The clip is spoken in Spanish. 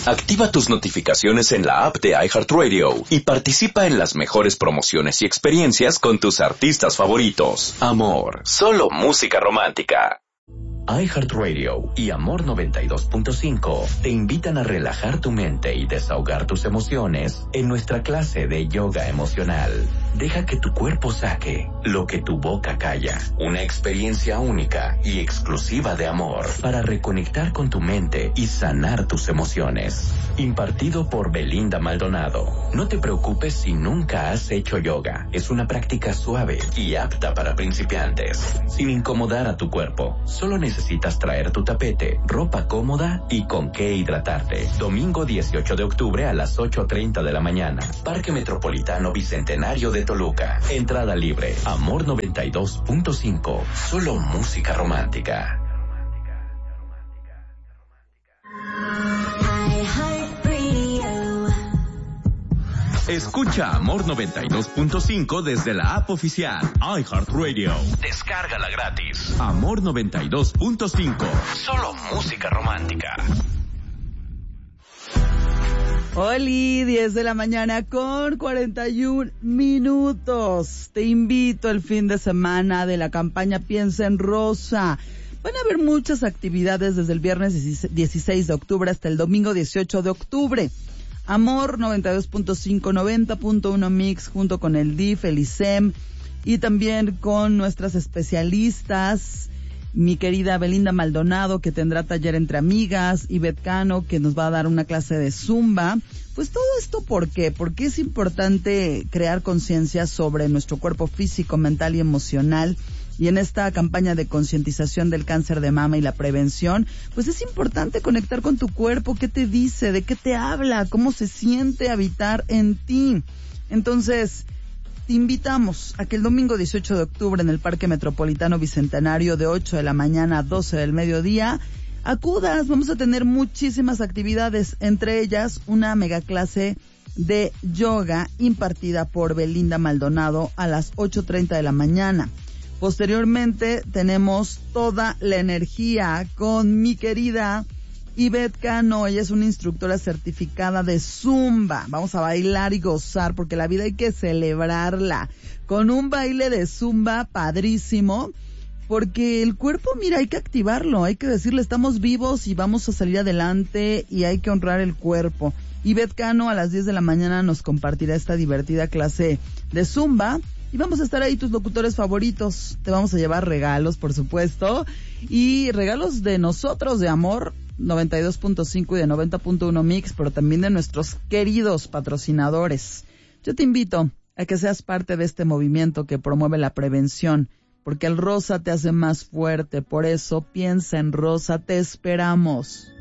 Activa tus notificaciones en la app de iHeartRadio y participa en las mejores promociones y experiencias con tus artistas favoritos. Amor, solo música romántica. iHeartRadio y Amor 92.5 te invitan a relajar tu mente y desahogar tus emociones en nuestra clase de yoga emocional. Deja que tu cuerpo saque lo que tu boca calla. Una experiencia única y exclusiva de amor para reconectar con tu mente y sanar tus emociones. Impartido por Belinda Maldonado. No te preocupes si nunca has hecho yoga. Es una práctica suave y apta para principiantes. Sin incomodar a tu cuerpo. Solo necesitas traer tu tapete, ropa cómoda y con qué hidratarte. Domingo 18 de octubre a las 8:30 de la mañana. Parque Metropolitano Bicentenario de Toluca. Entrada libre. Amor 92.5. Solo música romántica. Escucha Amor 92.5 desde la app oficial iHeartRadio. Descárgala gratis. Amor 92.5. Solo música romántica. Oli, 10 de la mañana con 41 minutos. Te invito al fin de semana de la campaña Piensa en Rosa. Van a haber muchas actividades desde el viernes 16 de octubre hasta el domingo 18 de octubre. Amor 92.5, 90.1 Mix junto con el DIF, el ISEM y también con nuestras especialistas, mi querida Belinda Maldonado, que tendrá taller entre amigas, y Ivette Cano, que nos va a dar una clase de Zumba. Pues todo esto, ¿por qué? Porque es importante crear conciencia sobre nuestro cuerpo físico, mental y emocional. Y en esta campaña de concientización del cáncer de mama y la prevención, pues es importante conectar con tu cuerpo, qué te dice, de qué te habla, cómo se siente habitar en ti. Entonces, te invitamos a que el domingo 18 de octubre en el Parque Metropolitano Bicentenario de 8 de la mañana a 12 del mediodía, acudas. Vamos a tener muchísimas actividades, entre ellas una mega clase de yoga impartida por Belinda Maldonado a las 8:30 de la mañana. Posteriormente tenemos toda la energía con mi querida Ivette Cano. Ella es una instructora certificada de Zumba. Vamos a bailar y gozar porque la vida hay que celebrarla con un baile de Zumba padrísimo, porque el cuerpo, mira, hay que activarlo, hay que decirle estamos vivos y vamos a salir adelante y hay que honrar el cuerpo. Ivette Cano a las 10 de la mañana nos compartirá esta divertida clase de Zumba. Y vamos a estar ahí tus locutores favoritos. Te vamos a llevar regalos, por supuesto. Y regalos de nosotros, de Amor 92.5 y de 90.1 Mix, pero también de nuestros queridos patrocinadores. Yo te invito a que seas parte de este movimiento que promueve la prevención, porque el rosa te hace más fuerte. Por eso, piensa en rosa. Te esperamos.